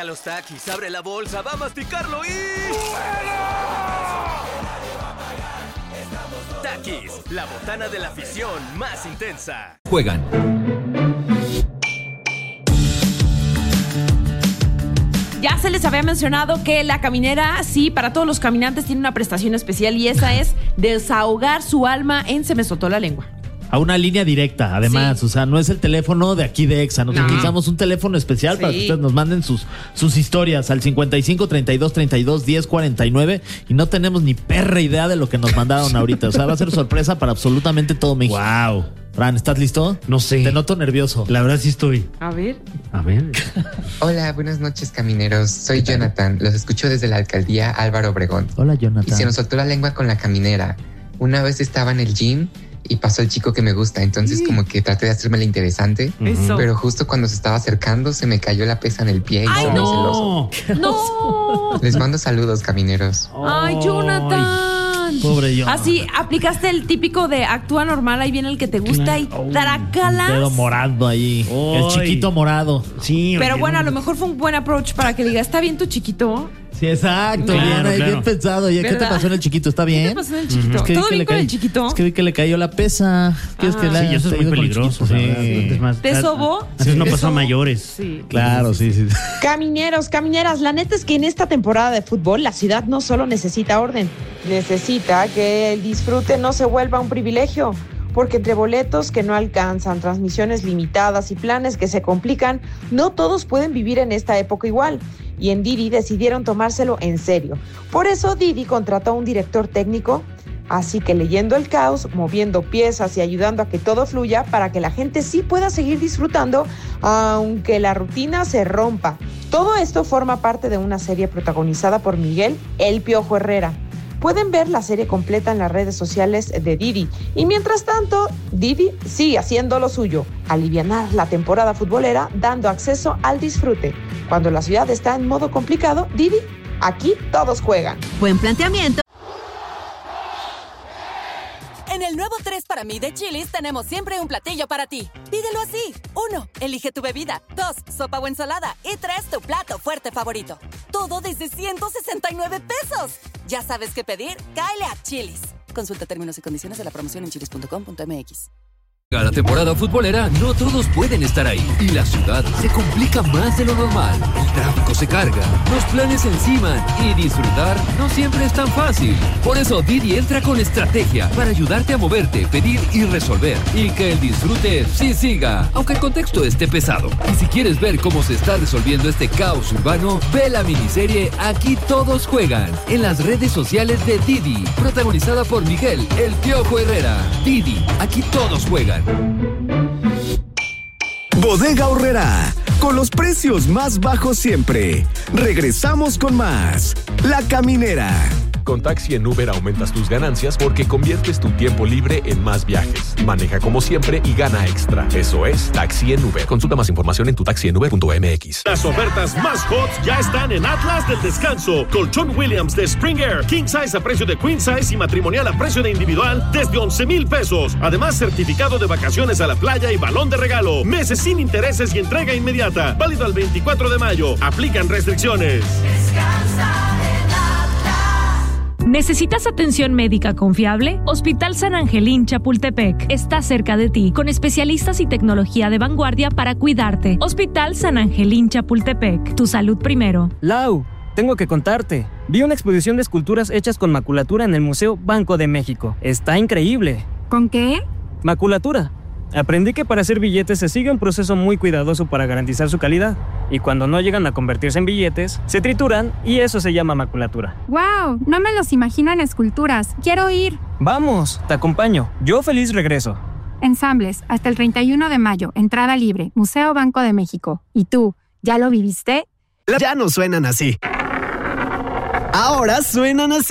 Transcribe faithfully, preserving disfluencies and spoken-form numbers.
A los Takis, abre la bolsa, va a masticarlo y... Takis, la botana de la afición más intensa. Juegan. Ya se les había mencionado que la caminera, sí, para todos los caminantes tiene una prestación especial y esa es desahogar su alma en Se me soltó la lengua. A una línea directa, además, sí. O sea, no es el teléfono de aquí de Exa. Nosotros no. utilizamos un teléfono especial sí. para que ustedes nos manden sus, sus historias al cincuenta y cinco, treinta y dos, treinta y dos, diez, cuarenta y nueve y no tenemos ni perra idea de lo que nos mandaron ahorita. O sea, va a ser sorpresa para absolutamente todo México. Wow. Fran, ¿estás listo? No sé. Te noto nervioso. La verdad sí estoy. A ver. A ver. Hola, buenas noches, camineros. Soy Jonathan. Los escucho desde la alcaldía Álvaro Obregón. Hola, Jonathan. Y se nos soltó la lengua con la caminera. Una vez estaba en el gym y pasó el chico que me gusta, entonces sí. como que traté de hacerme la interesante, Eso. pero justo cuando se estaba acercando se me cayó la pesa en el pie y ¡Ay, se me no! celoso. ¡No! Les mando saludos, camineros. ¡Ay, Jonathan! Pobre Jonathan. Así, aplicaste el típico de actúa normal, ahí viene el que te gusta y oh, trácalas. El dedo morado ahí, Oy. el chiquito morado. Sí. Pero bueno, a lo mejor fue un buen approach para que diga, ¿está bien tu chiquito? Sí, exacto, Claro, bien, ahí, claro. bien pensado. ¿Y qué te pasó en el chiquito? ¿Está bien? ¿Qué te pasó en el chiquito? Es que ¿Todo vi que bien le con cae- el chiquito? Es que vi que le cayó la pesa. ¿Quieres Ah. que la Sí, eso es muy peligroso. Sí. Es más, ¿Te sobó? Antes no ¿Te pasó a sobó? mayores. Sí. Claro, sí, sí. Camineros, camineras, la neta es que en esta temporada de fútbol la ciudad no solo necesita orden, necesita que el disfrute no se vuelva un privilegio, porque entre boletos que no alcanzan, transmisiones limitadas y planes que se complican, no todos pueden vivir en esta época igual. Y en Didi decidieron tomárselo en serio. Por eso Didi contrató a un director técnico, así que leyendo el caos, moviendo piezas y ayudando a que todo fluya para que la gente sí pueda seguir disfrutando, aunque la rutina se rompa. Todo esto forma parte de una serie protagonizada por Miguel El Piojo Herrera. Pueden ver la serie completa en las redes sociales de Didi. Y mientras tanto, Didi sigue haciendo lo suyo, alivianar la temporada futbolera dando acceso al disfrute. Cuando la ciudad está en modo complicado, Didi, aquí todos juegan. Buen planteamiento. En el nuevo tres para mí de Chili's tenemos siempre un platillo para ti. Pídelo así. Uno, elige tu bebida. Dos, sopa o ensalada. Y tres, tu plato fuerte favorito. Todo desde ciento sesenta y nueve pesos. ¿Ya sabes qué pedir? Cáele a Chili's. Consulta términos y condiciones de la promoción en chilis punto com punto m x. A la temporada futbolera, no todos pueden estar ahí. Y la ciudad se complica más de lo normal. El tráfico se carga, los planes se enciman y disfrutar no siempre es tan fácil. Por eso Didi entra con estrategia para ayudarte a moverte, pedir y resolver. Y que el disfrute sí siga, aunque el contexto esté pesado. Y si quieres ver cómo se está resolviendo este caos urbano, ve la miniserie Aquí Todos Juegan en las redes sociales de Didi, protagonizada por Miguel El Piojo Herrera. Didi, aquí todos juegan. Bodega Aurrerá, con los precios más bajos siempre. Regresamos con más. La Caminera. Con Taxi en Uber aumentas tus ganancias porque conviertes tu tiempo libre en más viajes. Maneja como siempre y gana extra. Eso es Taxi en Uber. Consulta más información en tu taxi en uber punto m x. Las ofertas más hot ya están en Atlas del Descanso. Colchón Williams de Spring Air, King Size a precio de Queen Size y matrimonial a precio de individual desde once mil pesos. Además, certificado de vacaciones a la playa y balón de regalo. Meses sin intereses y entrega inmediata. Válido al veinticuatro de mayo. Aplican restricciones. Descansa. ¿Necesitas atención médica confiable? Hospital San Angelín Chapultepec está cerca de ti, con especialistas y tecnología de vanguardia para cuidarte. Hospital San Angelín Chapultepec, tu salud primero. Lau, tengo que contarte. Vi una exposición de esculturas hechas con maculatura en el Museo Banco de México. Está increíble. ¿Con qué? Maculatura. Aprendí que para hacer billetes se sigue un proceso muy cuidadoso para garantizar su calidad. Y cuando no llegan a convertirse en billetes, se trituran y eso se llama maculatura. ¡Wow! No me los imagino en esculturas. ¡Quiero ir! ¡Vamos! Te acompaño. Yo feliz regreso. Ensambles, hasta el treinta y uno de mayo. Entrada libre. Museo Banco de México. ¿Y tú? ¿Ya lo viviste? Ya no suenan así. Ahora suenan así.